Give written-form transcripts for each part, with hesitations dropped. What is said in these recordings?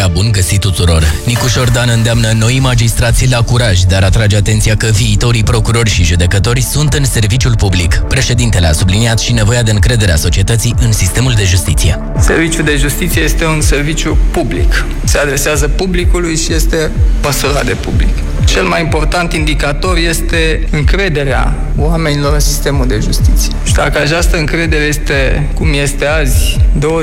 Andreea, bun găsit tuturor! Nicu Șordan îndeamnă noi magistrații la curaj, dar atrage atenția că viitorii procurori și judecători sunt în serviciul public. Președintele a subliniat și nevoia de încredere a societății în sistemul de justiție. Serviciul de justiție este un serviciu public. Se adresează publicului și este măsurat de public. Cel mai important indicator este încrederea oamenilor în sistemul de justiție. Și dacă această încredere este, cum este azi,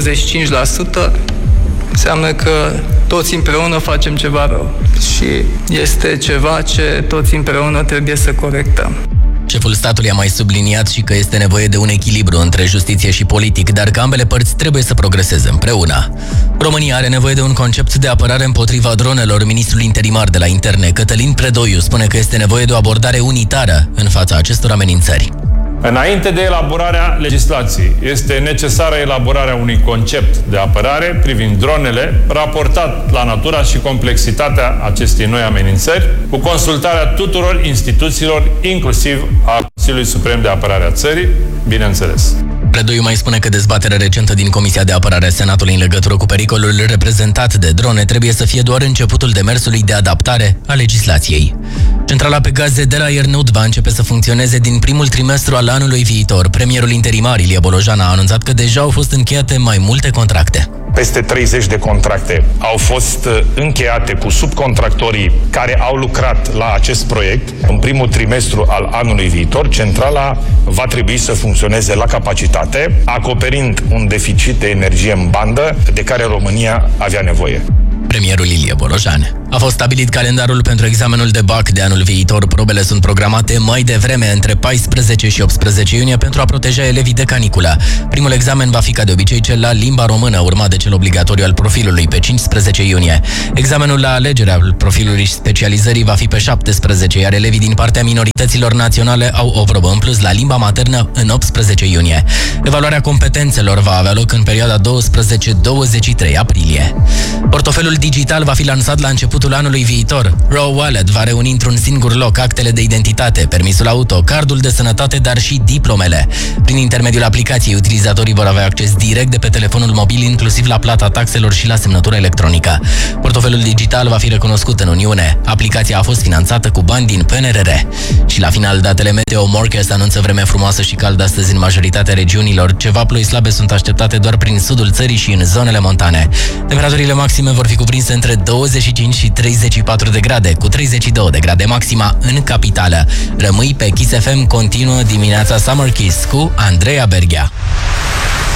25%, înseamnă că toți împreună facem ceva rău. Și este ceva ce toți împreună trebuie să corectăm. Șeful statului a mai subliniat și că este nevoie de un echilibru între justiție și politic, dar că ambele părți trebuie să progreseze împreună. România are nevoie de un concept de apărare împotriva dronelor. Ministrul interimar de la Interne, Cătălin Predoiu, spune că este nevoie de o abordare unitară în fața acestor amenințări. Înainte de elaborarea legislației, este necesară elaborarea unui concept de apărare privind dronele, raportat la natura și complexitatea acestei noi amenințări, cu consultarea tuturor instituțiilor, inclusiv a Consiliului Suprem de Apărare a țării, bineînțeles. Predoiu mai spune că dezbaterea recentă din Comisia de Apărare a Senatului în legătură cu pericolul reprezentat de drone trebuie să fie doar începutul demersului de adaptare a legislației. Centrala pe gaze de la Iernut va începe să funcționeze din primul trimestru al anului viitor. Premierul interimar Ilie Bolojan a anunțat că deja au fost încheiate mai multe contracte. Peste 30 de contracte au fost încheiate cu subcontractorii care au lucrat la acest proiect. În primul trimestru al anului viitor, centrala va trebui să funcționeze la capacitate, acoperind un deficit de energie în bandă de care România avea nevoie. Premierul Ilie Bolojan. A fost stabilit calendarul pentru examenul de BAC de anul viitor. Probele sunt programate mai devreme, între 14 și 18 iunie, pentru a proteja elevii de caniculă. Primul examen va fi, ca de obicei, cel la limba română, urmat de cel obligatoriu al profilului pe 15 iunie. Examenul la alegerea profilului și specializării va fi pe 17, iar elevii din partea minorităților naționale au o probă în plus la limba maternă în 18 iunie. Evaluarea competențelor va avea loc în perioada 12-23 aprilie. Portofelul digital va fi lansat la începutul anului viitor. Raw Wallet va reuni într-un singur loc actele de identitate, permisul auto, cardul de sănătate, dar și diplomele. Prin intermediul aplicației, utilizatorii vor avea acces direct de pe telefonul mobil, inclusiv la plata taxelor și la semnătura electronică. Portofelul digital va fi recunoscut în Uniune. Aplicația a fost finanțată cu bani din PNRR. Și la final, datele Meteo Morcast anunță vreme frumoasă și caldă astăzi în majoritatea regiunilor. Ceva ploi slabe sunt așteptate doar prin sudul țării și în zonele montane. Temperaturile maxime vor fi cuprinse între 25 și 34 de grade, cu 32 de grade maxima în capitală. Rămâi pe Kiss FM, continuă dimineața Summer Kiss cu Andreea Berghea.